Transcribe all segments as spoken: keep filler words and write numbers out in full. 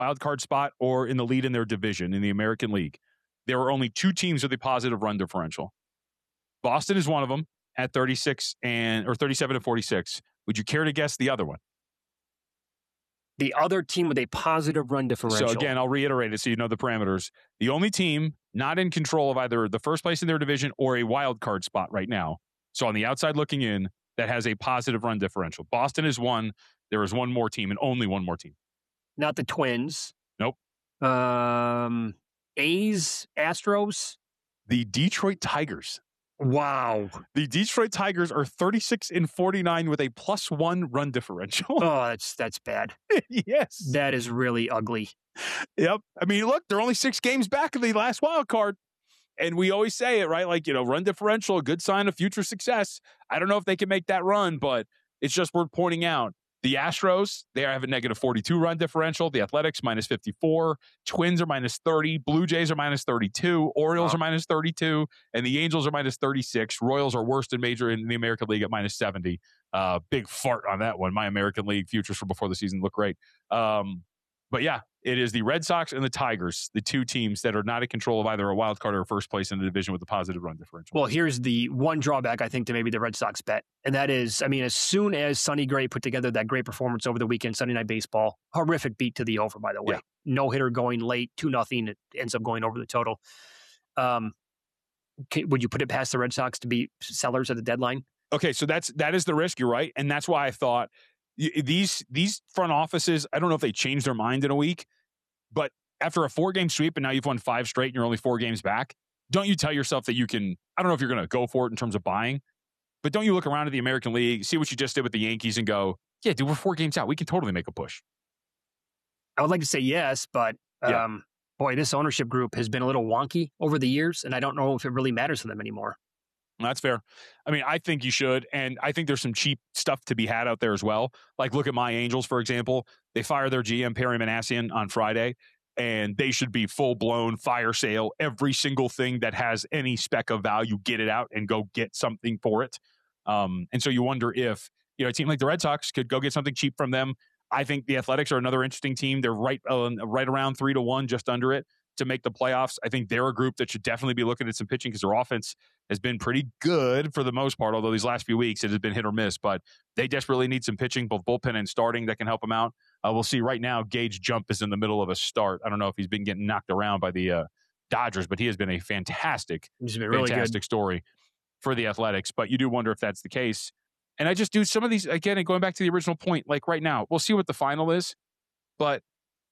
wild card spot or in the lead in their division in the American League, there are only two teams with a positive run differential. Boston is one of them at thirty-six and or thirty-seven and forty-six. Would you care to guess the other one? The other team with a positive run differential. So again, I'll reiterate it so you know the parameters. The only team not in control of either the first place in their division or a wild card spot right now, so on the outside looking in, that has a positive run differential. Boston is one. There is one more team and only one more team. Not the Twins. Nope. Um, A's, Astros. The Detroit Tigers. Wow. The Detroit Tigers are thirty-six and forty-nine with a plus one run differential. Oh, that's that's bad. Yes. That is really ugly. Yep. I mean, look, they're only six games back of the last wild card. And we always say it, right? Like, you know, run differential, a good sign of future success. I don't know if they can make that run, but it's just worth pointing out. The Astros, they have a negative forty-two run differential. The Athletics, minus fifty-four. Twins are minus thirty. Blue Jays are minus thirty-two. Orioles wow. are minus thirty-two. And the Angels are minus thirty-six. Royals are worst in major in the American League at minus seventy. Uh, big fart on that one. My American League futures from before the season look great. Um, but yeah, it is the Red Sox and the Tigers, the two teams that are not in control of either a wild card or first place in the division with a positive run differential. Well, here's the one drawback, I think, to maybe the Red Sox bet. And that is, I mean, as soon as Sonny Gray put together that great performance over the weekend, Sunday Night Baseball, horrific beat to the over, by the way. Yeah. No hitter going late, two nothing. It ends up going over the total. Um, can, would you put it past the Red Sox to be sellers at the deadline? Okay, so that's that is the risk. You're right. And that's why I thought these these front offices, I don't know if they changed their mind in a week, but after a four-game sweep and now you've won five straight and you're only four games back, don't you tell yourself that you can, I don't know if you're going to go for it in terms of buying, but don't you look around at the American League, see what you just did with the Yankees and go, yeah, dude, we're four games out. We can totally make a push. I would like to say yes, but um, yeah. boy, this ownership group has been a little wonky over the years, and I don't know if it really matters to them anymore. That's fair. I mean, I think you should, and I think there's some cheap stuff to be had out there as well. Like, look at my Angels, for example. They fire their G M, Perry Manassian, on Friday, and they should be full-blown fire sale. Every single thing that has any speck of value, get it out and go get something for it. Um, and so you wonder if, you know, a team like the Red Sox could go get something cheap from them. I think the Athletics are another interesting team. They're right, uh, right around three to one, just under it, to make the playoffs. I think they're a group that should definitely be looking at some pitching because their offense has been pretty good for the most part, although these last few weeks it has been hit or miss, but they desperately need some pitching, both bullpen and starting, that can help them out. Uh, we'll see. Right now, Gage Jump is in the middle of a start. I don't know if he's been getting knocked around by the uh, Dodgers, but he has been a fantastic, he's been really fantastic good. story for the Athletics, but you do wonder if that's the case. And I just do some of these, again, and going back to the original point, like right now, we'll see what the final is, but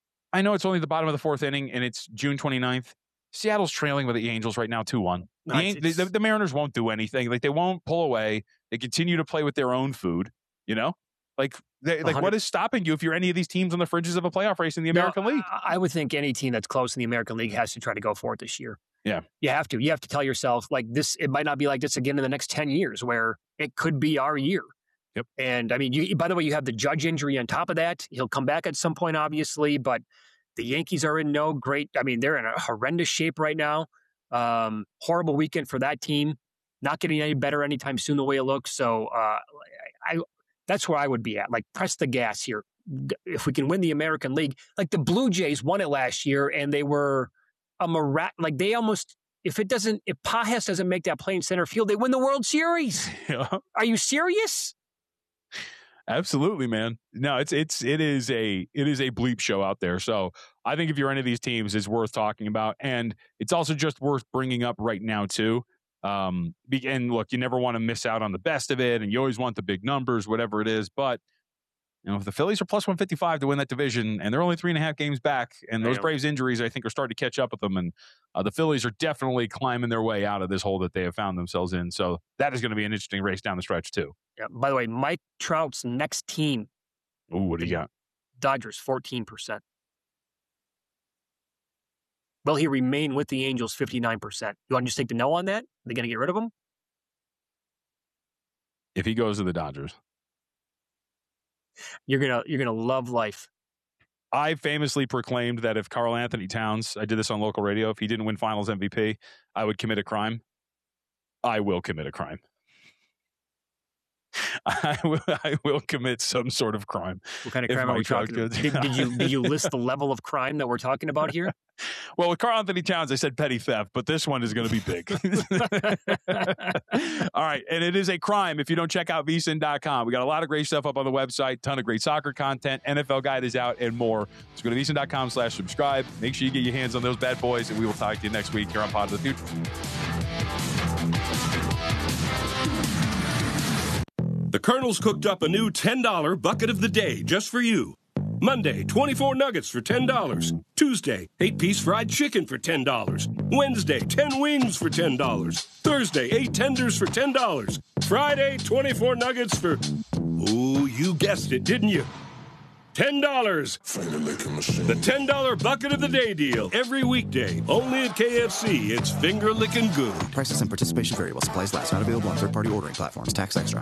I know it's only the bottom of the fourth inning and it's June twenty-ninth. Seattle's trailing with the Angels right now two one. The, the, the, the Mariners won't do anything. Like, they won't pull away. They continue to play with their own food, you know? Like, they, like what is stopping you if you're any of these teams on the fringes of a playoff race in the American no, League? I would think any team that's close in the American League has to try to go for it this year. Yeah. You have to. You have to tell yourself, like, this, it might not be like this again in the next ten years where it could be our year. Yep. And, I mean, you, by the way, you have the Judge injury on top of that. He'll come back at some point, obviously, but the Yankees are in no great, I mean, they're in a horrendous shape right now. Um, horrible weekend for that team. Not getting any better anytime soon the way it looks. So uh, I, that's where I would be at. Like, press the gas here. If we can win the American League, like the Blue Jays won it last year and they were a mirac- like they almost, if it doesn't, if Pajas doesn't make that play in center field, they win the World Series. Yeah. Are you serious? Absolutely, man. No, it's it's it is a it is a bleep show out there. So I think if you're any of these teams, it's worth talking about, and it's also just worth bringing up right now too. Um, and look, you never want to miss out on the best of it, and you always want the big numbers, whatever it is. But you know, if the Phillies are plus one fifty-five to win that division, and they're only three and a half games back, and those Braves injuries, I think, are starting to catch up with them, and uh, the Phillies are definitely climbing their way out of this hole that they have found themselves in. So that is going to be an interesting race down the stretch too. Yeah. By the way, Mike Trout's next team. Ooh, what do you got? Dodgers, fourteen percent. Will he remain with the Angels, fifty-nine percent? You want to just take the no on that? Are they going to get rid of him? If he goes to the Dodgers, you're gonna you're gonna love life. I famously proclaimed that if Karl Anthony Towns, I did this on local radio, if he didn't win Finals M V P, I would commit a crime. I will commit a crime. I will, I will commit some sort of crime. What kind of crime are we talking about? Did, did you did you list the level of crime that we're talking about here? Well, with Karl Anthony Towns, I said petty theft, but this one is going to be big. All right. And it is a crime if you don't check out V S I N dot com. We got a lot of great stuff up on the website, ton of great soccer content, N F L Guide is out, and more. So go to V S I N dot com slash subscribe. Make sure you get your hands on those bad boys, and we will talk to you next week here on Pod of the Future. The Colonel's cooked up a new ten dollar bucket of the day just for you. Monday, twenty-four nuggets for ten dollars. Tuesday, eight-piece fried chicken for ten dollars. Wednesday, ten wings for ten dollars. Thursday, eight tenders for ten dollars. Friday, twenty-four nuggets for... Ooh, you guessed it, didn't you? ten dollars. The ten dollar bucket of the day deal. Every weekday. Only at K F C. It's finger-licking good. Prices and participation vary while supplies last. Not available on third-party ordering platforms. Tax extra.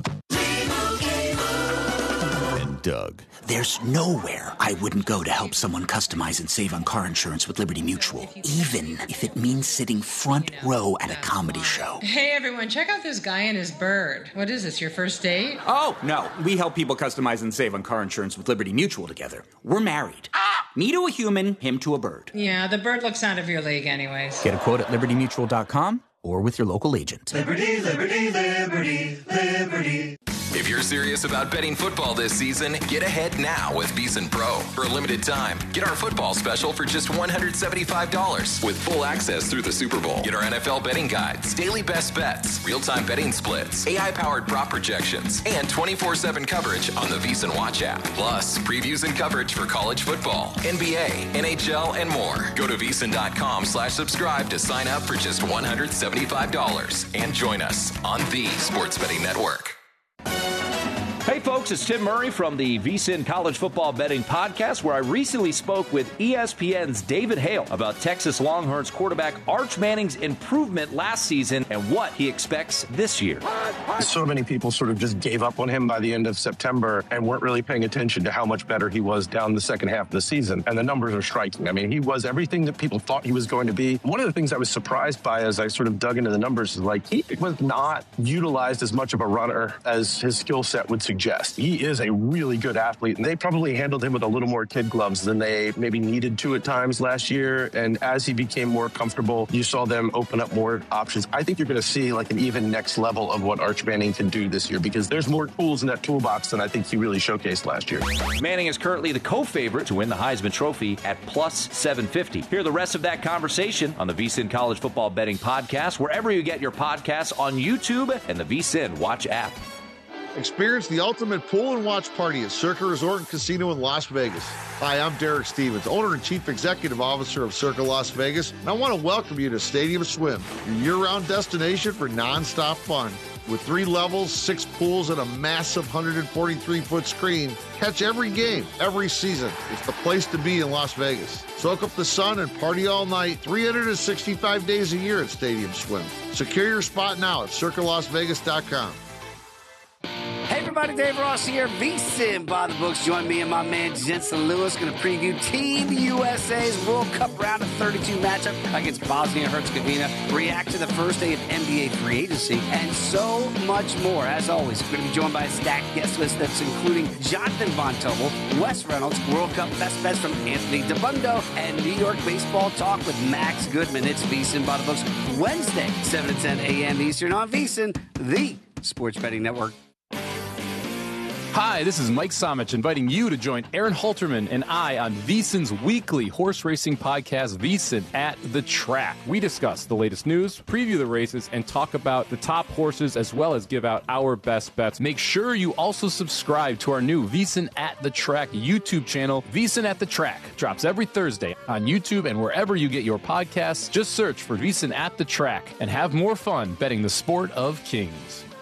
And Doug. There's nowhere I wouldn't go to help someone customize and save on car insurance with Liberty Mutual, even if it means sitting front row at a comedy show. Hey, everyone, check out this guy and his bird. What is this, your first date? Oh, no. We help people customize and save on car insurance with Liberty Mutual together. We're married. Ah! Me to a human, him to a bird. Yeah, the bird looks out of your league anyways. Get a quote at liberty mutual dot com or with your local agent. Liberty, liberty, liberty, liberty. If you're serious about betting football this season, get ahead now with VEASAN Pro. For a limited time, get our football special for just one hundred seventy-five dollars with full access through the Super Bowl. Get our N F L betting guides, daily best bets, real-time betting splits, A I-powered prop projections, and twenty-four seven coverage on the VEASAN Watch app. Plus, previews and coverage for college football, N B A, N H L, and more. Go to VEASAN dot com slash subscribe to sign up for just one hundred seventy-five dollars and join us on the Sports Betting Network. Hey folks, it's Tim Murray from the VEASAN College Football Betting Podcast, where I recently spoke with E S P N's David Hale about Texas Longhorns quarterback Arch Manning's improvement last season and what he expects this year. So many people sort of just gave up on him by the end of September and weren't really paying attention to how much better he was down the second half of the season. And the numbers are striking. I mean, he was everything that people thought he was going to be. One of the things I was surprised by as I sort of dug into the numbers is like he was not utilized as much of a runner as his skill set would suggest. He is a really good athlete, and they probably handled him with a little more kid gloves than they maybe needed to at times last year. And as he became more comfortable, you saw them open up more options. I think you're going to see like an even next level of what Arch Manning can do this year because there's more tools in that toolbox than I think he really showcased last year. Manning is currently the co-favorite to win the Heisman Trophy at plus seven fifty. Hear the rest of that conversation on the VEASAN College Football Betting Podcast, wherever you get your podcasts, on YouTube and the VEASAN Watch app. Experience the ultimate pool and watch party at Circa Resort and Casino in Las Vegas. Hi, I'm Derek Stevens, owner and chief executive officer of Circa Las Vegas, and I want to welcome you to Stadium Swim, your year-round destination for non-stop fun. With three levels, six pools, and a massive one hundred forty-three foot screen, catch every game, every season. It's the place to be in Las Vegas. Soak up the sun and party all night, three hundred sixty-five days a year at Stadium Swim. Secure your spot now at circa las vegas dot com. Hey everybody, Dave Ross here, VEASAN by the books. Join me and my man Jensen Lewis, going to preview Team U S A's World Cup round of thirty-two matchup against Bosnia-Herzegovina, react to the first day of N B A free agency, and so much more. As always, we're going to be joined by a stacked guest list that's including Jonathan Von Tobel, Wes Reynolds, World Cup best bets from Anthony Dabundo, and New York baseball talk with Max Goodman. It's VEASAN by the books, Wednesday, seven to ten a.m. Eastern on VEASAN, the Sports Betting Network. Hi, this is Mike Somich inviting you to join Aaron Halterman and I on VEASAN's weekly horse racing podcast, VEASAN at the Track. We discuss the latest news, preview the races, and talk about the top horses as well as give out our best bets. Make sure you also subscribe to our new VEASAN at the Track YouTube channel. VEASAN at the Track drops every Thursday on YouTube and wherever you get your podcasts. Just search for VEASAN at the Track and have more fun betting the sport of kings.